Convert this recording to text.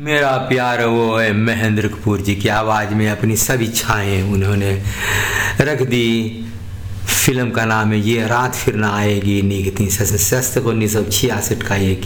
मेरा प्यार वो है महेंद्र कपूर जी की आवाज़ में अपनी सब इच्छाएं उन्होंने रख दी। फिल्म का नाम है ये रात फिर ना आएगी, निकती 1966 का ये